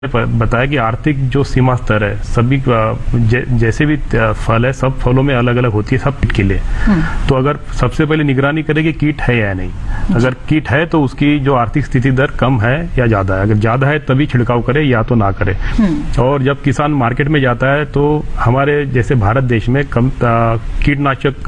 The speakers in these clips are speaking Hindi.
बताया कि आर्थिक जो सीमा स्तर है सभी जैसे भी फल है सब फलों में अलग अलग होती है सब कीट के लिए। तो अगर सबसे पहले निगरानी करें कि कीट है या नहीं, अगर कीट है तो उसकी जो आर्थिक स्थिति दर कम है या ज्यादा है, अगर ज्यादा है तभी छिड़काव करे या तो ना करे। और जब किसान मार्केट में जाता है तो हमारे जैसे भारत देश में कम कीटनाशक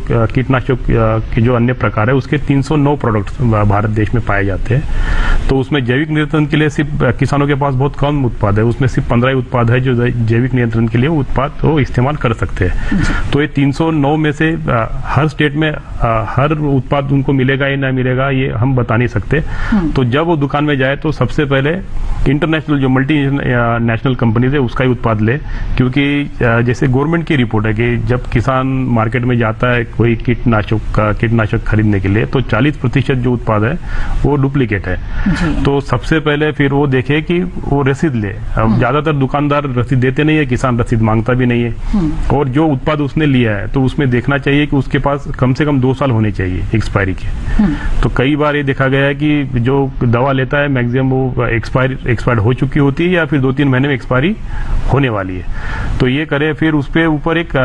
के जो अन्य प्रकार है उसके 309 प्रोडक्ट भारत देश में पाए जाते हैं। तो उसमें जैविक नियंत्रण के लिए सिर्फ किसानों के पास बहुत कम उत्पाद है, उसमें सिर्फ 15 ही उत्पाद है जो जैविक नियंत्रण के लिए उत्पाद को इस्तेमाल कर सकते हैं। तो ये 309 में से हर स्टेट में हर उत्पाद उनको मिलेगा या ना मिलेगा ये हम बता नहीं सकते। तो जब वो दुकान में जाए तो सबसे पहले इंटरनेशनल जो मल्टी नेशनल कंपनीज है उसका ही उत्पाद ले, क्योंकि जैसे गवर्नमेंट की रिपोर्ट है कि जब किसान मार्केट में जाता है कोई कीटनाशक खरीदने के लिए तो 40% जो उत्पाद है वो डुप्लीकेट है। तो सबसे पहले फिर वो देखे कि वो रसीद ले। अब ज्यादातर दुकानदार रसीद देते नहीं है, किसान रसीद मांगता भी नहीं है। और जो उत्पाद उसने लिया है तो उसमें देखना चाहिए कि उसके पास कम से कम 2 साल होने चाहिए एक्सपायरी के। तो कई बार ये देखा गया है कि जो दवा लेता है मैक्सिमम वो एक्सपायर्ड हो चुकी होती है या फिर 2-3 महीने में एक्सपायरी होने वाली है। तो ये करे, फिर उस पे ऊपर एक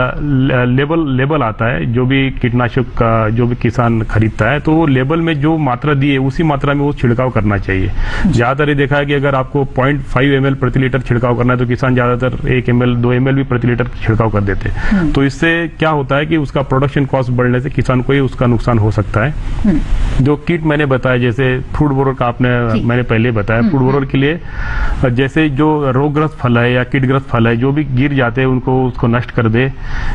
लेबल आता है जो भी कीटनाशक का जो भी किसान खरीदता है तो वो लेबल में जो मात्रा दी है उसी मात्रा में वो छिड़काव करना चाहिए। ज्यादातर ये देखा है कि अगर आपको 0.5 ml प्रति लीटर छिड़काव करना है तो किसान ज्यादातर 1 ml 2 ml भी प्रति लीटर छिड़काव कर देते हैं। तो इससे क्या होता है कि उसका प्रोडक्शन कॉस्ट बढ़ने से किसान को ही उसका नुकसान हो सकता है। जो कीट मैंने बताया जैसे फ्रूट बोरर का मैंने पहले बताया, फ्रूट बोरर के लिए जैसे जो रोगग्रस्त फल है या कीटग्रस्त फल है जो भी गिर जाते हैं उसको नष्ट कर दे।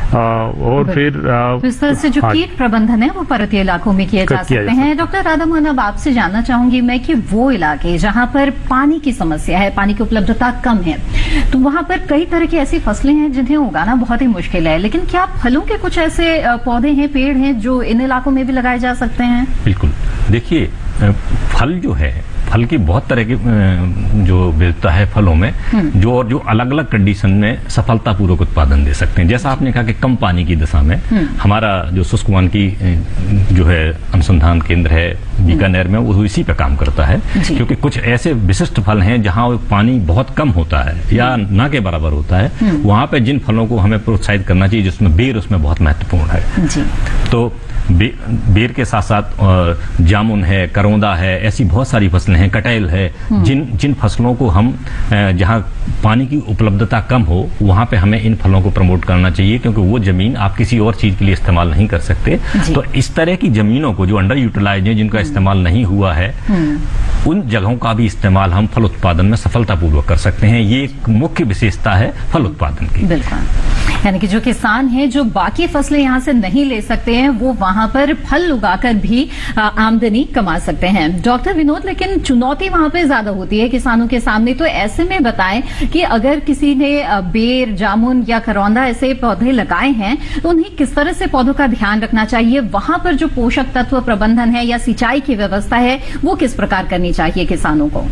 और फिर इस तरह से जो कीट प्रबंधन है वो पर्वतीय इलाकों में किए जा सकते हैं। डॉक्टर राधा मोहन, अब आपसे जानना चाहूंगी मैं कि वो इलाके जहां पर पानी की समस्या है, पानी की उपलब्धता कम है, तो वहां पर कई तरह की ऐसी फसलें हैं जिन्हें उगाना बहुत ही मुश्किल है, लेकिन क्या फलों के कुछ ऐसे पौधे हैं, पेड़ हैं जो इन इलाकों में भी लगाए जा सकते हैं? बिल्कुल। देखिए, फल जो है, फल की बहुत तरह की जो विविधता है फलों में, जो अलग अलग कंडीशन में सफलतापूर्वक उत्पादन दे सकते हैं। जैसा आपने कहा कि कम पानी की दशा में हमारा जो शुष्क वानिकी जो है अनुसंधान केंद्र है बीकानेर में वो इसी पे काम करता है, क्योंकि कुछ ऐसे विशिष्ट फल हैं जहां पानी बहुत कम होता है या ना के बराबर होता है। वहां पे जिन फलों को हमें प्रोत्साहित करना चाहिए जिसमें बेर उसमें बहुत महत्वपूर्ण है। तो बेर के साथ साथ जामुन है, करौंदा है, ऐसी बहुत सारी फसलें हैं, कटहल है, जिन फसलों को हम जहां पानी की उपलब्धता कम हो वहां पे हमें इन फलों को प्रमोट करना चाहिए, क्योंकि वो जमीन आप किसी और चीज के लिए इस्तेमाल नहीं कर सकते। तो इस तरह की जमीनों को जो अंडर यूटिलाइज है, जिनका इस्तेमाल नहीं हुआ है, उन जगहों का भी इस्तेमाल हम फल उत्पादन में सफलतापूर्वक कर सकते हैं। ये एक मुख्य विशेषता है फल उत्पादन की। बिल्कुल, यानी कि जो किसान हैं जो बाकी फसलें यहाँ से नहीं ले सकते हैं वो वहां पर फल उगाकर भी आमदनी कमा सकते हैं। डॉक्टर विनोद, लेकिन चुनौती वहां पे ज्यादा होती है किसानों के सामने, तो ऐसे में बताएं कि अगर किसी ने बेर, जामुन या करौंदा ऐसे पौधे लगाए हैं तो उन्हें किस तरह से पौधों का ध्यान रखना चाहिए, वहां पर जो पोषक तत्व प्रबंधन है या सिंचाई की व्यवस्था है वो किस प्रकार करनी चाहिए किसानों को?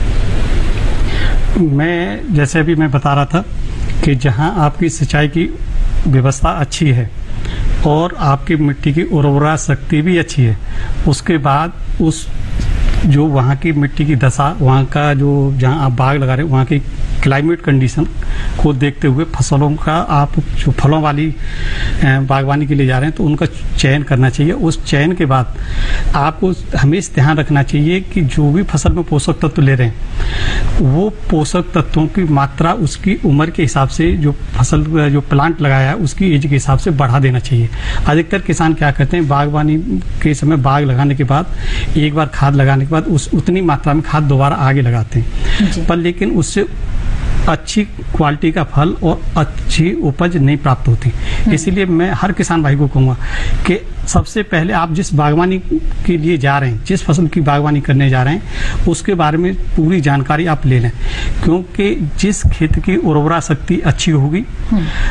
मैं जैसे अभी मैं बता रहा था कि जहां आपकी सिंचाई की व्यवस्था अच्छी है और आपकी मिट्टी की उर्वरा शक्ति भी अच्छी है, उसके बाद उस जो वहाँ की मिट्टी की दशा, वहाँ का जो जहाँ आप बाग लगा रहे हैं वहाँ की क्लाइमेट कंडीशन को देखते हुए फसलों का आप जो फलों वाली बागवानी के लिए जा रहे हैं तो उनका चयन करना चाहिए। उस चयन के बाद आपको हमेशा ध्यान रखना चाहिए कि जो भी फसल में पोषक तत्व ले रहे हैं वो पोषक तत्वों की मात्रा उसकी उम्र के हिसाब से जो फसल जो प्लांट लगाया है उसकी एज के हिसाब से बढ़ा देना चाहिए। अधिकतर किसान क्या करते हैं, बागवानी के समय बाग लगाने के बाद एक बार खाद लगाने के बाद उतनी मात्रा में खाद दोबारा आगे लगाते हैं, पर लेकिन उससे अच्छी क्वालिटी का फल और अच्छी उपज नहीं प्राप्त होती। इसीलिए मैं हर किसान भाई को कहूँगा कि सबसे पहले आप जिस बागवानी के लिए जा रहे हैं, जिस फसल की बागवानी करने जा रहे हैं उसके बारे में पूरी जानकारी आप ले लें, क्योंकि जिस खेत की उर्वरा शक्ति अच्छी होगी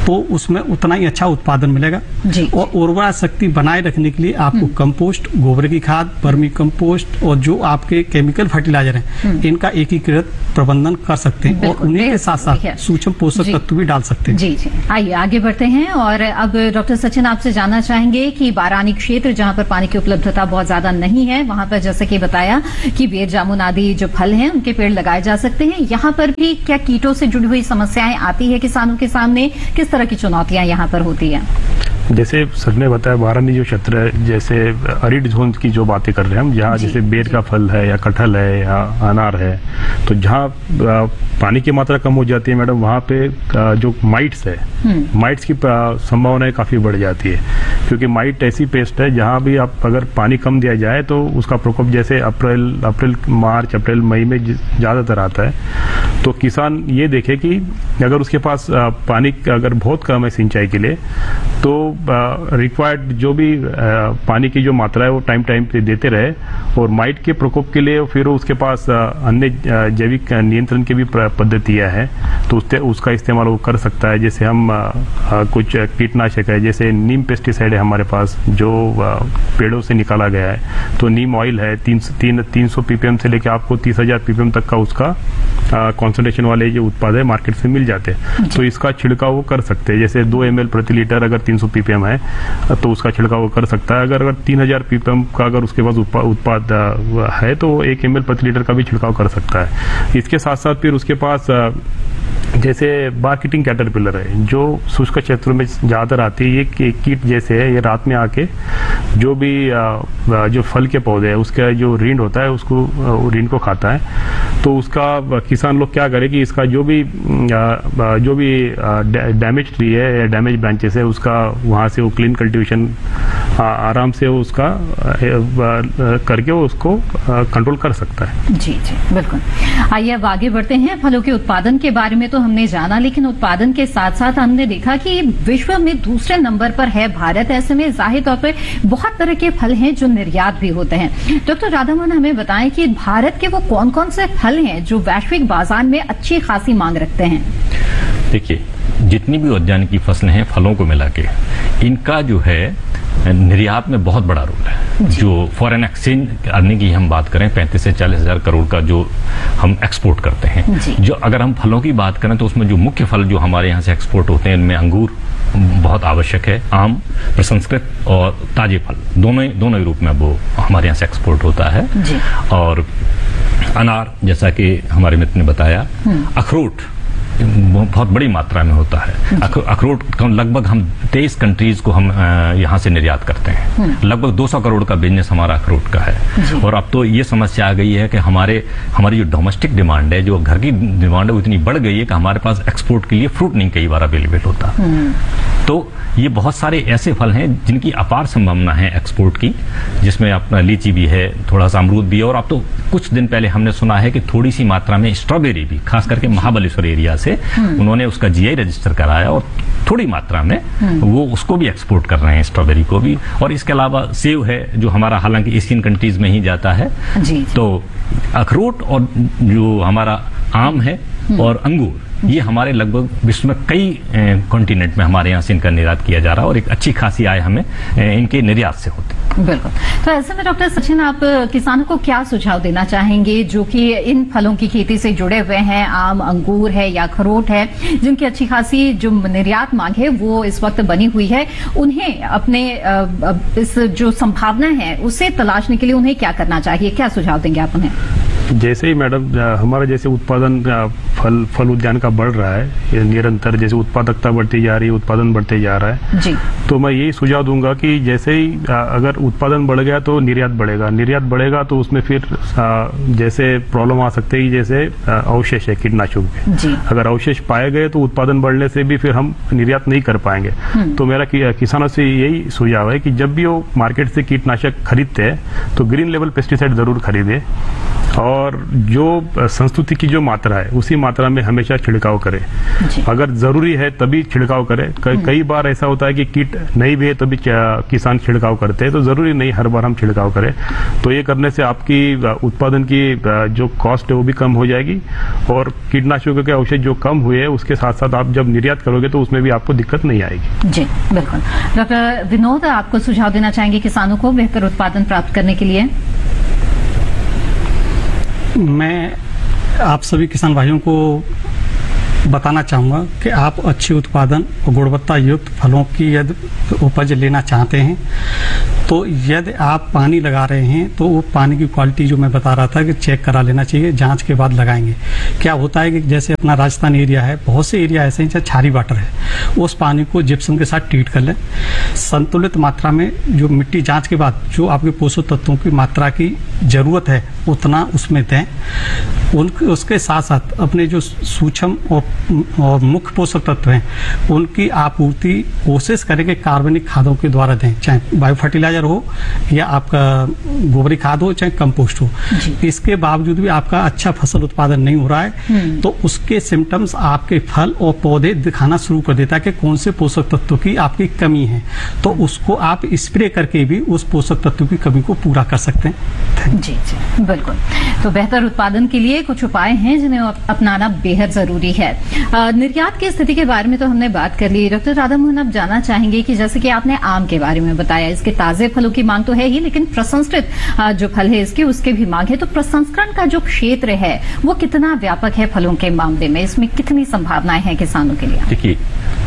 तो उसमें उतना ही अच्छा उत्पादन मिलेगा। जी। और उर्वरा शक्ति बनाए रखने के लिए आपको कंपोस्ट, गोबर की खाद, वर्मी कंपोस्ट और जो आपके केमिकल फर्टिलाइजर हैं इनका एकीकृत प्रबंधन कर सकते हैं और बिल्कुल, उन्हीं के बेहद साथ जरूरी है। साथ सूक्ष्म पोषक जी। तत्व भी डाल सकते हैं। जी जी, आइए आगे बढ़ते हैं। और अब डॉक्टर सचिन आपसे जानना चाहेंगे कि बारानी क्षेत्र जहां पर पानी की उपलब्धता बहुत ज्यादा नहीं है, वहां पर जैसे कि बताया कि बेर जामुन आदि जो फल हैं उनके पेड़ लगाए जा सकते हैं। यहाँ पर भी क्या कीटों से जुड़ी हुई समस्याएं आती है किसानों के सामने? किस तरह की चुनौतियां यहाँ पर होती हैं? जैसे सर ने बताया, बारानी जो क्षेत्र है, जैसे अरिड जोन की जो बातें कर रहे हैं हम, जहाँ जी, जैसे बेर का फल है या कटहल है या अनार है, तो जहाँ पानी की मात्रा कम हो जाती है मैडम, वहाँ पे जो माइट्स है, माइट्स की संभावनाएं काफी बढ़ जाती है। क्योंकि माइट ऐसी पेस्ट है जहाँ भी आप अगर पानी कम दिया जाए तो उसका प्रकोप जैसे मार्च अप्रैल मई में ज्यादातर आता है। तो किसान ये देखे कि अगर उसके पास पानी अगर बहुत कम है सिंचाई के लिए, तो रिक्वायर्ड जो भी पानी की जो मात्रा है वो टाइम टाइम पे देते रहे। और माइट के प्रकोप के लिए फिर उसके पास अन्य जैविक नियंत्रण की भी पद्धतियां हैं, तो उसका इस्तेमाल वो कर सकता है। जैसे हम कुछ कीटनाशक है, जैसे नीम पेस्टिसाइड है हमारे पास जो पेड़ों से निकाला गया है, तो नीम ऑयल है 300 ppm से लेकर आपको 30,000 ppm तक का उसका कॉन्सेंट्रेशन वाले जो उत्पाद है मार्केट से मिल जाते हैं। तो इसका छिड़काव वो कर सकते हैं। जैसे 2 ml प्रति लीटर अगर 300 ppm है तो उसका छिड़काव वो कर सकता है। अगर 3000 ppm का अगर उसके पास उत्पाद है तो 1 ml प्रति लीटर का भी छिड़काव कर सकता है। इसके साथ साथ फिर उसके पास जैसे बार्किटिंग कैटरपिलर है जो शुष्क क्षेत्रों में ज्यादातर आती है। ये कीट जैसे है, ये रात में आके जो भी जो फल के पौधे हैं उसका जो रींड होता है उसको रींड को खाता है। तो उसका किसान लोग क्या करे कि इसका जो भी डैमेज ट्री है या डैमेज ब्रांचेस है उसका वहां से वो क्लीन कल्टीवेशन आराम से उसका करके वो उसको कंट्रोल कर सकता है। जी जी बिल्कुल। आइए अब आगे बढ़ते हैं। फलों के उत्पादन के बारे में तो हमने जाना, लेकिन उत्पादन के साथ साथ हमने देखा कि विश्व में दूसरे नंबर पर है भारत। ऐसे में जाहिर तौर पर बहुत तरह के फल हैं जो निर्यात भी होते हैं। डॉक्टर राधामोहन हमें बताएं कि भारत के वो कौन कौन से फल हैं जो वैश्विक बाजार में अच्छी खासी मांग रखते हैं? देखिए, जितनी भी उद्यान की फसलें हैं फलों को मिला के, इनका जो है निर्यात में बहुत बड़ा रोल है। जो फॉरेन एक्सचेंज अर्निंग की हम बात करें 35 से 40 हजार करोड़ का जो हम एक्सपोर्ट करते हैं, जो अगर हम फलों की बात करें तो उसमें जो मुख्य फल जो हमारे यहाँ से एक्सपोर्ट होते हैं इनमें अंगूर बहुत आवश्यक है, आम, प्रसंस्कृत और ताजे फल दोनों ही रूप में वो हमारे यहाँ से एक्सपोर्ट होता है। और अनार, जैसा कि हमारे मित्र ने बताया, अखरोट बहुत बड़ी मात्रा में होता है। अखरोट लगभग हम 23 कंट्रीज को हम यहाँ से निर्यात करते हैं। लगभग 200 करोड़ का बिजनेस हमारा अखरोट का है। और अब तो ये समस्या आ गई है कि हमारी जो डोमेस्टिक डिमांड है, जो घर की डिमांड है, वो इतनी बढ़ गई है कि हमारे पास एक्सपोर्ट के लिए फ्रूट नहीं कई बार अवेलेबल होता। तो ये बहुत सारे ऐसे फल हैं जिनकी अपार संभावना है एक्सपोर्ट की, जिसमें अपना लीची भी है, थोड़ा सा अमरूद भी है। और अब तो कुछ दिन पहले हमने सुना है कि थोड़ी सी मात्रा में स्ट्रॉबेरी भी, खास करके महाबलेश्वर एरिया से उन्होंने उसका जीआई रजिस्टर कराया और थोड़ी मात्रा में वो उसको भी एक्सपोर्ट कर रहे हैं, स्ट्रॉबेरी को भी। और इसके अलावा सेव है जो हमारा हालांकि एशियन कंट्रीज में ही जाता है। तो अखरोट और जो हमारा आम है और अंगूर, ये हमारे लगभग विश्व में कई कॉन्टिनेंट में हमारे यहाँ से इनका निर्यात किया जा रहा है और एक अच्छी खासी आय हमें इनके निर्यात से होती है। बिल्कुल। तो ऐसे में डॉक्टर सचिन, आप किसानों को क्या सुझाव देना चाहेंगे जो कि इन फलों की खेती से जुड़े हुए हैं, आम, अंगूर है या अखरोट है, जिनकी अच्छी खासी जो निर्यात मांग है वो इस वक्त बनी हुई है, उन्हें अपने इस जो संभावना है उसे तलाशने के लिए उन्हें क्या करना चाहिए? क्या सुझाव देंगे आप उन्हें? जैसे ही मैडम हमारा जैसे उत्पादन फल उद्यान का बढ़ रहा है निरंतर, जैसे उत्पादकता बढ़ती जा रही है, उत्पादन बढ़ते जा रहा है जी। तो मैं यही सुझाव दूंगा कि जैसे ही अगर उत्पादन बढ़ गया तो निर्यात बढ़ेगा तो उसमें फिर जैसे प्रॉब्लम आ सकते हैं, जैसे अवशेष है कीटनाशकों के, अगर अवशेष पाए गए तो उत्पादन बढ़ने से भी फिर हम निर्यात नहीं कर पाएंगे। तो मेरा किसानों से यही सुझाव है कि जब भी वो मार्केट से कीटनाशक खरीदते हैं तो ग्रीन लेवल पेस्टिसाइड जरूर खरीदे। और जो संस्तुति की जो मात्रा है उसी मात्रा में हमेशा छिड़काव करें। अगर जरूरी है तभी छिड़काव करें। कई बार ऐसा होता है कि कीट नहीं भी है तभी किसान छिड़काव करते हैं, तो जरूरी नहीं हर बार हम छिड़काव करें। तो ये करने से आपकी उत्पादन की जो कॉस्ट है वो भी कम हो जाएगी और कीटनाशकों के औषध जो कम हुए हैं उसके साथ साथ आप जब निर्यात करोगे तो उसमें भी आपको दिक्कत नहीं आएगी। जी बिल्कुल। डॉक्टर विनोद, आपको सुझाव देना चाहेंगे किसानों को बेहतर उत्पादन प्राप्त करने के लिए? मैं आप सभी किसान भाइयों को बताना चाहूँगा कि आप अच्छे उत्पादन और गुणवत्ता युक्त फलों की यदि उपज लेना चाहते हैं तो यदि आप पानी लगा रहे हैं तो वो पानी की क्वालिटी जो मैं बता रहा था कि चेक करा लेना चाहिए, जांच के बाद लगाएंगे। क्या होता है कि जैसे अपना राजस्थान एरिया है, बहुत से एरिया ऐसे हैं जहाँ क्षारी वाटर है, उस पानी को जिप्सम के साथ ट्रीट कर लें। संतुलित मात्रा में जो मिट्टी जांच के बाद जो आपके पोषक तत्वों की मात्रा की जरूरत है उतना उसमें दें। उसके साथ साथ अपने जो सूक्ष्म और मुख्य पोषक तत्व हैं उनकी आपूर्ति कोशिश करें कि कार्बनिक खादों के द्वारा दें, चाहे बायो फर्टिलाइजर हो या आपका गोबरी खाद हो चाहे कंपोस्ट हो। इसके बावजूद भी आपका अच्छा फसल उत्पादन नहीं हो रहा है तो उसके सिम्टम्स आपके फल और पौधे दिखाना शुरू कर देता है कि कौन से पोषक तत्वों की आपकी कमी है, तो उसको आप स्प्रे करके भी उस पोषक तत्व की कमी को पूरा कर सकते हैं। जी जी बिल्कुल। तो बेहतर उत्पादन के लिए कुछ उपाय हैं जिन्हें अपनाना बेहद जरूरी है। निर्यात की स्थिति के बारे में तो हमने बात कर ली। डॉक्टर राधा मोहन, आप जानना चाहेंगे कि जैसे कि आपने आम के बारे में बताया, इसके ताजे फलों की मांग तो है ही, लेकिन प्रसंस्कृत जो फल है इसके उसके भी मांग है। तो प्रसंस्करण का जो क्षेत्र है वो कितना व्यापक है फलों के मामले में? इसमें कितनी संभावनाएं हैं किसानों के लिए? देखिए,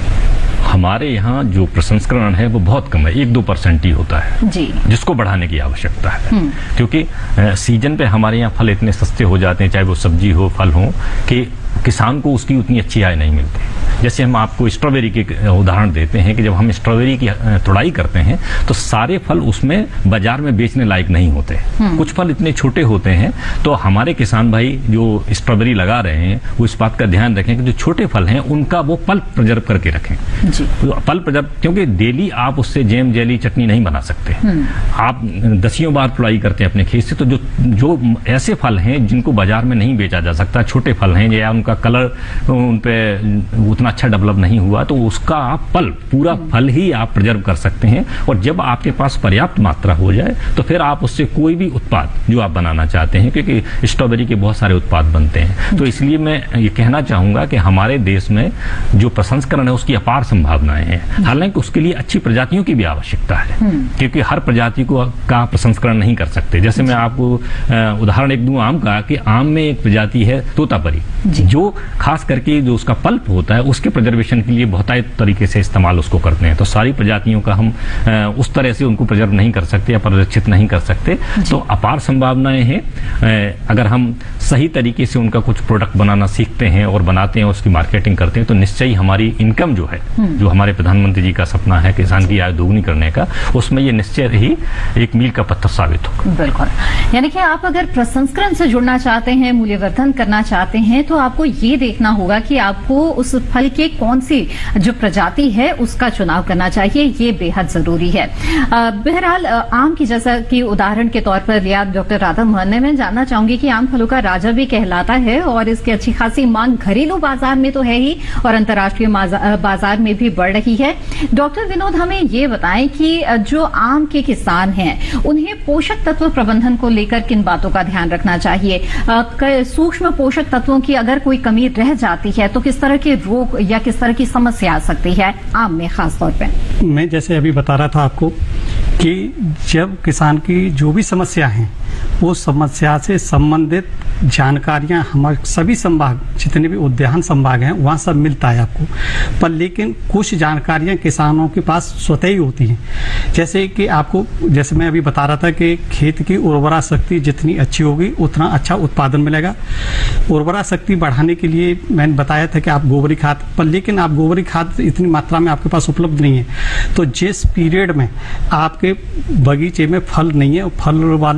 हमारे यहाँ जो प्रसंस्करण है वो बहुत कम है, 1-2% ही होता है जी, जिसको बढ़ाने की आवश्यकता है। क्योंकि सीजन पे हमारे यहाँ फल इतने सस्ते हो जाते हैं, चाहे वो सब्जी हो फल हो, कि किसान को उसकी उतनी अच्छी आय नहीं मिलती। जैसे हम आपको स्ट्रॉबेरी के उदाहरण देते हैं कि जब हम स्ट्रॉबेरी की तुड़ाई करते हैं तो सारे फल उसमें बाजार में बेचने लायक नहीं होते। कुछ फल इतने छोटे होते हैं, तो हमारे किसान भाई जो स्ट्रॉबेरी लगा रहे हैं वो इस बात का ध्यान रखें कि जो छोटे फल हैं उनका वो पल्प प्रिजर्व करके रखें। पल्प प्रिजर्व, क्योंकि डेली आप उससे जैम जेली चटनी नहीं बना सकते। आप दसियों बार तुड़ाई करते हैं अपने खेत से, तो जो ऐसे फल हैं जिनको बाजार में नहीं बेचा जा सकता, छोटे फल हैं या उनका कलर उन पे उतना अच्छा डेवलप नहीं हुआ, तो उसका आप पूरा फल ही आप प्रिजर्व कर सकते हैं। और जब आपके पास पर्याप्त मात्रा हो जाए तो फिर आप उससे कोई भी उत्पाद जो आप बनाना चाहते हैं, क्योंकि स्ट्रॉबेरी के बहुत सारे उत्पाद बनते हैं, तो इसलिए मैं ये कहना चाहूंगा कि हमारे देश में जो प्रसंस्करण है उसकी अपार संभावनाएं हैं। हालांकि उसके लिए अच्छी प्रजातियों की भी आवश्यकता है, क्योंकि हर प्रजाति का प्रसंस्करण नहीं कर सकते। जैसे मैं आपको उदाहरण एक दूं आम का, कि आम में एक प्रजाति है तोतापरी, जो खास करके जो उसका पल्प होता है उसके प्रिजर्वेशन के लिए बहुत तरीके से इस्तेमाल उसको करते हैं। तो सारी प्रजातियों का हम उस तरह से उनको प्रिजर्व नहीं कर सकते या परिरक्षित नहीं कर सकते। तो अपार संभावनाएं हैं। अगर हम सही तरीके से उनका कुछ प्रोडक्ट बनाना सीखते हैं और बनाते हैं, उसकी मार्केटिंग करते हैं, तो निश्चय ही हमारी इनकम जो है, जो हमारे प्रधानमंत्री जी का सपना है किसान की आय दोगुनी करने का, उसमें ये निश्चय ही एक मील का पत्थर साबित होगा। बिल्कुल। यानी कि आप अगर प्रसंस्करण से जुड़ना चाहते हैं, मूल्यवर्धन करना चाहते हैं, तो आपको ये देखना होगा कि आपको उस फल के कौन सी जो प्रजाति है उसका चुनाव करना चाहिए। ये बेहद जरूरी है। बहरहाल आम की जैसा कि उदाहरण के तौर पर लिया डॉक्टर राधा मोहन ने, मैं जानना चाहूंगी कि आम फलों का राजा भी कहलाता है और इसकी अच्छी खासी मांग घरेलू बाजार में तो है ही और अंतर्राष्ट्रीय बाजार में भी बढ़ रही है। डॉक्टर विनोद, हमें ये बताएं कि जो आम के किसान हैं उन्हें पोषक तत्व प्रबंधन को लेकर किन बातों का ध्यान रखना चाहिए? सूक्ष्म पोषक तत्वों की अगर कोई कमी रह जाती है तो किस तरह के रोग या किस तरह की समस्या आ सकती है आम में खास तौर पे? मैं जैसे अभी बता रहा था आपको कि जब किसान की जो भी समस्या है वो समस्या से संबंधित जानकारियां हमारे सभी संभाग, जितने भी उद्यान संभाग हैं वहाँ सब मिलता है आपको, पर लेकिन कुछ जानकारियां किसानों के पास स्वतः ही होती हैं। जैसे कि आपको, जैसे मैं अभी बता रहा था कि खेत की उर्वरा शक्ति जितनी अच्छी होगी उतना अच्छा उत्पादन मिलेगा। उर्वरा शक्ति बढ़ाने के लिए मैंने बताया था कि आप गोबरी खाद, पर लेकिन आप गोबरी खाद इतनी मात्रा में आपके पास उपलब्ध नहीं है, तो जिस पीरियड में आपके बगीचे में फल नहीं है, फल वाला जो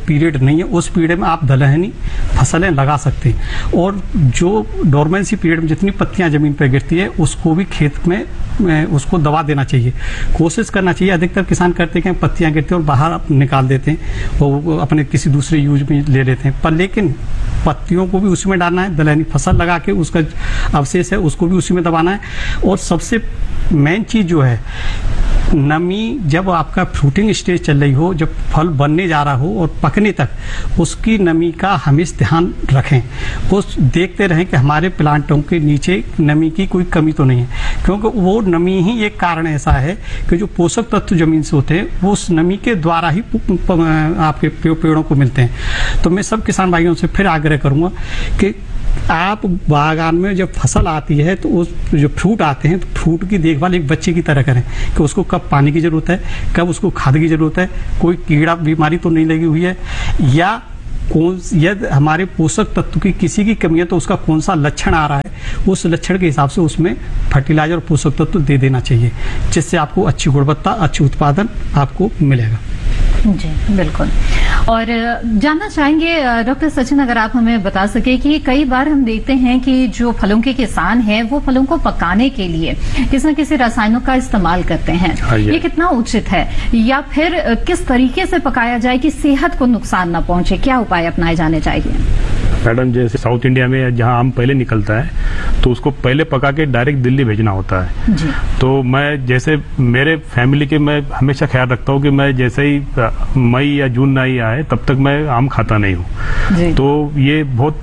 पीरियड नहीं है, उस पीरियड में आप दलहनी फसलें लगा सकते हैं। और जो डोरमेंसी पीरियड में जितनी पत्तियां जमीन पर गिरती है उसको भी खेत में उसको दवा देना चाहिए, कोशिश करना चाहिए। अधिकतर किसान करते हैं कि पत्तियां गिरती हैं और बाहर निकाल देते हैं, वो अपने किसी दूसरे यूज में ले लेते हैं, पर लेकिन पत्तियों को भी उसी में डालना है, दलहनी फसल लगा के उसका अवशेष है उसको भी उसी में दबाना है। और सबसे मेन चीज जो है, नमी जब आपका फ्रूटिंग स्टेज चल रही हो, जब फल बनने जा रहा हो और पकने तक, उसकी नमी का हमेशा ध्यान रखें, उस देखते रहें कि हमारे प्लांटों के नीचे नमी की कोई कमी तो नहीं है, क्योंकि वो नमी ही एक कारण ऐसा है कि जो पोषक तत्व जमीन से होते हैं वो उस नमी के द्वारा ही आपके पेड़ों को मिलते हैं। तो मैं सब किसान भाइयों से फिर आग्रह करूंगा कि आप बागान में जब फसल आती है तो उस जो फ्रूट आते हैं तो फ्रूट की देखभाल एक बच्चे की तरह करें कि उसको कब पानी की जरूरत है, कब उसको खाद की जरूरत है, कोई कीड़ा बीमारी तो नहीं लगी हुई है, या यदि हमारे पोषक तत्व की किसी की कमी है तो उसका कौन सा लक्षण आ रहा है, उस लक्षण के हिसाब से उसमें फर्टिलाइजर और पोषक तत्व दे देना चाहिए, जिससे आपको अच्छी गुणवत्ता, अच्छी उत्पादन आपको मिलेगा। जी बिल्कुल। और जानना चाहेंगे डॉक्टर सचिन, अगर आप हमें बता सके कि कई बार हम देखते हैं कि जो फलों के किसान हैं वो फलों को पकाने के लिए किसी न किसी रसायनों का इस्तेमाल करते हैं, ये कितना उचित है, या फिर किस तरीके से पकाया जाए कि सेहत को नुकसान न पहुंचे, क्या उपाय अपनाए जाने चाहिए? मैडम, जैसे साउथ इंडिया में जहां आम पहले निकलता है तो उसको पहले पका के डायरेक्ट दिल्ली भेजना होता है जी। तो मैं जैसे मेरे फैमिली के मैं हमेशा ख्याल रखता हूँ कि मैं जैसे ही मई या जून नहीं आए तब तक मैं आम खाता नहीं हूँ। तो ये बहुत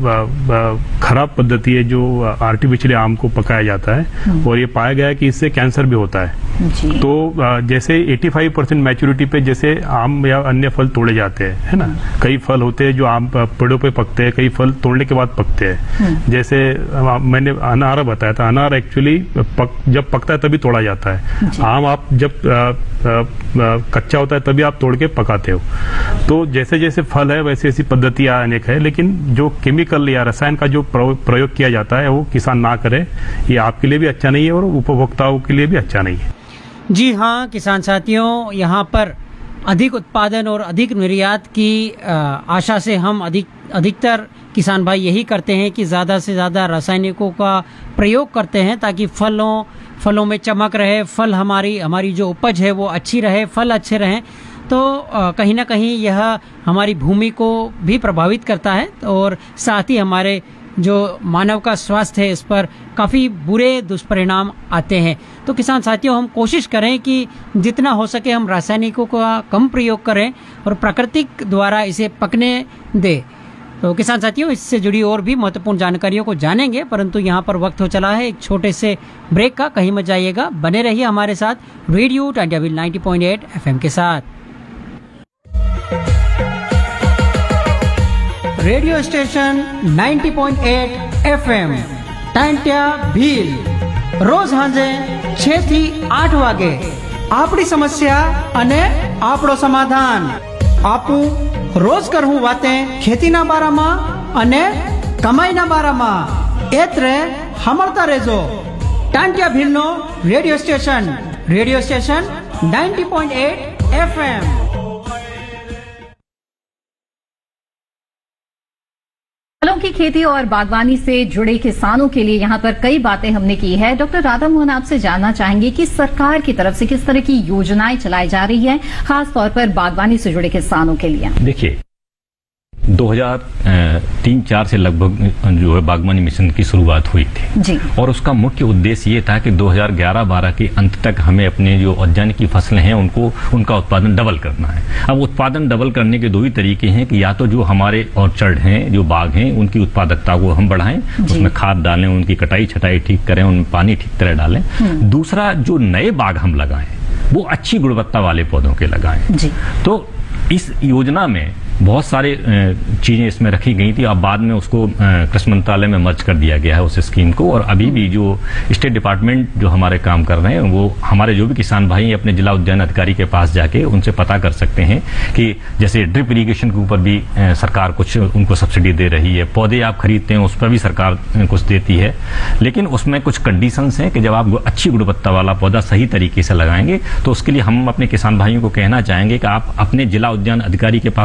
खराब पद्धति है जो आर्टिफिशियली आम को पकाया जाता है, और ये पाया गया है कि इससे कैंसर भी होता है जी। तो जैसे 85% मैच्योरिटी पे जैसे आम या अन्य फल तोड़े जाते हैं, है ना, कई फल होते हैं जो आम पेड़ों पे पकते हैं, कई फल तोड़ने के बाद पकते हैं। जैसे मैंने अनार बताया था, अनार एक्चुअली जब पकता है तभी तोड़ा जाता है, आम आप जब कच्चा होता है तभी आप तोड़ के पकाते हो। तो जैसे जैसे फल है वैसे ऐसी पद्धतियां अनेक है, लेकिन जो केमिकल या रसायन का जो प्रयोग किया जाता है वो किसान ना करे, ये आपके लिए भी अच्छा नहीं है और उपभोक्ताओं के लिए भी अच्छा नहीं है। जी हाँ किसान साथियों, यहाँ पर अधिक उत्पादन और अधिक निर्यात की आशा से हम अधिकतर किसान भाई यही करते हैं कि ज़्यादा से ज़्यादा रासायनिकों का प्रयोग करते हैं ताकि फलों में चमक रहे, फल हमारी जो उपज है वो अच्छी रहे, फल अच्छे रहें। तो कहीं ना कहीं यह हमारी भूमि को भी प्रभावित करता है और साथ ही हमारे जो मानव का स्वास्थ्य है इस पर काफ़ी बुरे दुष्परिणाम आते हैं। तो किसान साथियों, हम कोशिश करें कि जितना हो सके हम रासायनिकों का कम प्रयोग करें और प्राकृतिक द्वारा इसे पकने दें। तो किसान साथियों, इससे जुड़ी और भी महत्वपूर्ण जानकारियों को जानेंगे, परंतु यहाँ पर वक्त हो चला है एक छोटे से ब्रेक का। कहीं मत जाइएगा, बने रहिए हमारे साथ रेडियो टाइमटेबल 90.8 FM के साथ। रेडियो स्टेशन 90.8 FM टाइमट्या भील रोज સાંજે 6 થી 8 વાગે આપણી સમસ્યા અને આપણો સમાધાન આપું રોજ કરવું વાતે ખેતીના બારામાં અને કમાઈના બારામાં એત્રે સાંભળતા રહેજો ટાંટિયા ભીલનો રેડિયો સ્ટેશન 90.8 FM। फलों की खेती और बागवानी से जुड़े किसानों के लिए यहाँ पर कई बातें हमने की है। डॉक्टर राधा मोहन, आपसे जानना चाहेंगे कि सरकार की तरफ से किस तरह की योजनाएं चलाई जा रही है खास तौर पर बागवानी से जुड़े किसानों के लिए? देखिए, 2003-04 से लगभग जो है बागवानी मिशन की शुरुआत हुई थी जी। और उसका मुख्य उद्देश्य ये था कि 2011-12 के अंत तक हमें अपने जो उद्यान की फसलें हैं उनका उत्पादन डबल करना है। अब उत्पादन डबल करने के दो ही तरीके हैं कि या तो जो हमारे ऑर्चर्ड हैं, जो बाग हैं, उनकी उत्पादकता को हम बढ़ाएं, उसमें खाद डालें, उनकी कटाई छटाई ठीक करें, उनमें पानी ठीक तरह डालें। दूसरा, जो नए बाग हम लगाएं वो अच्छी गुणवत्ता वाले पौधों के लगाएं। तो इस योजना में बहुत सारे चीजें इसमें रखी गई थी। अब बाद में उसको कृषि मंत्रालय में मर्ज कर दिया गया है उस स्कीम को, और अभी भी जो स्टेट डिपार्टमेंट जो हमारे काम कर रहे हैं वो हमारे जो भी किसान भाई हैं अपने जिला उद्यान अधिकारी के पास जाके उनसे पता कर सकते हैं कि जैसे ड्रिप इरिगेशन के ऊपर भी सरकार कुछ उनको सब्सिडी दे रही है, पौधे आप खरीदते हैं उस पर भी सरकार कुछ देती है, लेकिन उसमें कुछ कंडीशंस हैं कि जब आप अच्छी गुणवत्ता वाला पौधा सही तरीके से लगाएंगे तो उसके लिए हम अपने किसान भाइयों को कहना चाहेंगे कि आप अपने जिला उद्यान अधिकारी के पास अवश्य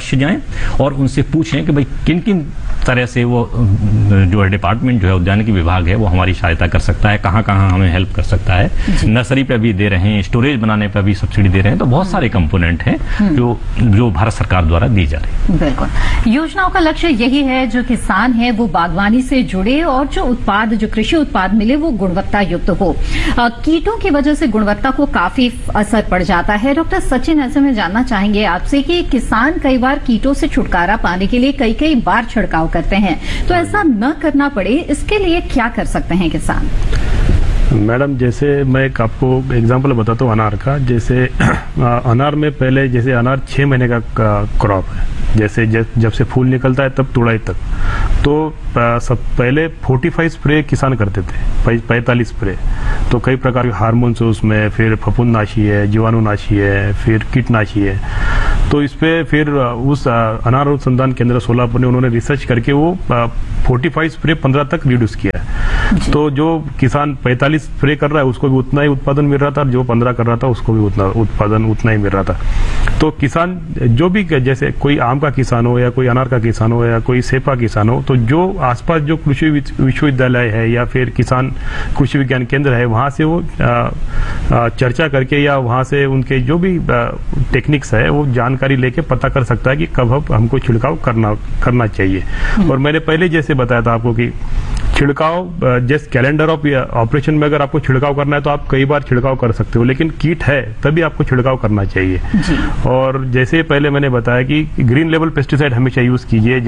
अवश्य जाएं और उनसे पूछें कि भाई किन किन तरह से वो जो डिपार्टमेंट जो है उद्यानिकी विभाग है वो हमारी सहायता कर सकता है, कहाँ कहाँ हमें हेल्प कर सकता है। नर्सरी पे भी दे रहे हैं, स्टोरेज बनाने पे भी सब्सिडी दे रहे हैं, तो बहुत सारे कंपोनेंट हैं जो भारत सरकार द्वारा दी जा रही है। बिल्कुल, योजनाओं का लक्ष्य यही है जो किसान है वो बागवानी से जुड़े और जो उत्पाद, जो कृषि उत्पाद मिले वो गुणवत्ता युक्त हो। कीटों की वजह से गुणवत्ता को काफी असर पड़ जाता है। डॉक्टर सचिन, ऐसे में जानना चाहेंगे आपसे कि किसान कई बार कीटों से छुटकारा पाने के लिए कई बार छिड़काव करते हैं, तो ऐसा न करना पड़े इसके लिए क्या कर सकते हैं किसान? मैडम, जैसे मैं एक आपको एग्जांपल बताता हूँ अनार का। जैसे अनार में पहले, जैसे अनार 6 महीने का क्रॉप है, जैसे जब से फूल निकलता है तब तुड़ाई तक, तो सब पहले 45 स्प्रे किसान करते थे, 45 स्प्रे। तो कई प्रकार के हार्मोन्स है उसमें, फिर फफूंदनाशी है, जीवाणुनाशी है, फिर कीटनाशी है। तो इस पे फिर उस अनार अनुसंधान केंद्र सोलापुर ने उन्होंने रिसर्च करके वो 45 स्प्रे 15 तक रिड्यूस किया है। तो जो किसान 45 स्प्रे कर रहा है उसको भी उतना ही उत्पादन मिल रहा था, और जो 15 कर रहा था उसको भी उतना ही मिल रहा था। तो किसान जो भी, जैसे कोई आम का किसान हो या कोई अनार का किसान हो या कोई सेब का किसान हो, तो जो आसपास जो कृषि विश्वविद्यालय है या फिर किसान कृषि विज्ञान केंद्र है, वहां से वो चर्चा करके या वहां से उनके जो भी टेक्निक्स है वो जानकारी लेके पता कर सकता है कि कब हमको छिड़काव करना चाहिए। और मैंने पहले जैसे बताया था आपको कि छिड़काव, जैसे कैलेंडर ऑफ ऑपरेशन में अगर आपको छिड़काव करना है तो आप कई बार छिड़काव कर सकते हो, लेकिन कीट है तभी आपको छिड़काव करना चाहिए। और जैसे पहले मैंने बताया कि ग्रीन लेवल पेस्टिसाइड हमेशा यूज कीजिए।